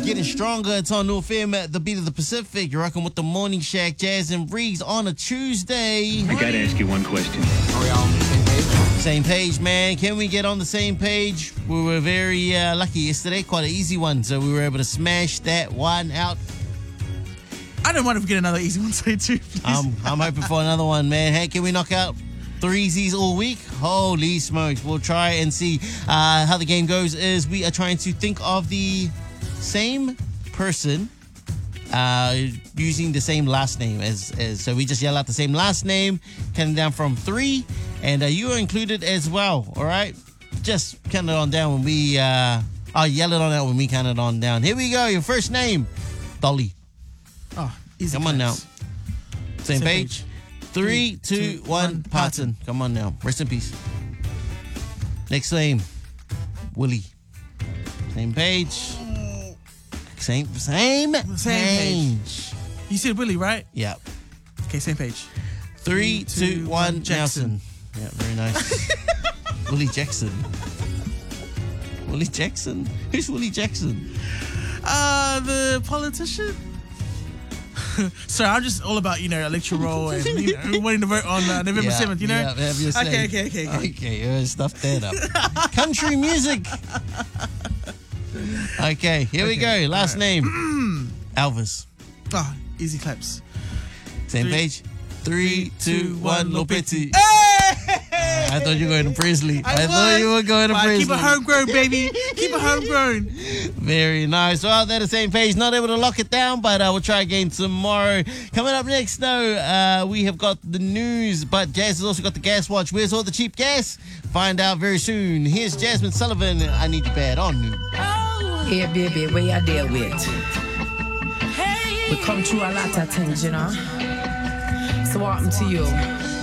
getting stronger. It's on New FM at the beat of the Pacific. You're rocking with the Morning Shack, Jazz and Breeze on a Tuesday. I gotta ask you one question. Are we all on the same page? Same page, man. Can we get on the same page? We were very lucky yesterday. Quite an easy one. So we were able to smash that one out. I don't mind if we get another easy one today too, please. I'm hoping for another one, man. Hey, can we knock out threesies all week? Holy smokes. We'll try and see how the game goes. Is we are trying to think of the same person using the same last name as so we just yell out the same last name, counting down from 3, and you are included as well. All right, just count it on down when we yell it on out when we count it on down. Here we go. Your first name, Dolly. Oh, easy. Come on now. claps. Same page. 3, 2, 1. Parton. Come on now. Rest in peace. Next name, Willie. Same page. Same page. You said Willie, right? Yeah. Okay, same page. 3, 2, 1. Jackson. Nelson. Yeah, very nice. Willie Jackson. Willie Jackson? Who's Willie Jackson? The politician. Sorry, I'm just all about, electoral roll and wanting to vote on November 7th, Yeah, have your say. Okay. Okay, stuff that up. Country music. Okay, here we go. Last name. Elvis. Oh, easy claps. Same page. 3, 2, 1. Lopetti. Hey! I thought you were going to Presley. I thought you were going to Presley. Keep it homegrown, baby. Keep it homegrown. Very nice. Well, they're the same page. Not able to lock it down, but we'll try again tomorrow. Coming up next, though, we have got the news, but Jazz has also got the gas watch. Where's all the cheap gas? Find out very soon. Here's Jasmine Sullivan. I Need You Bad on New. Hey, baby, where you deal with? We come through a lot of things, So what happened to you?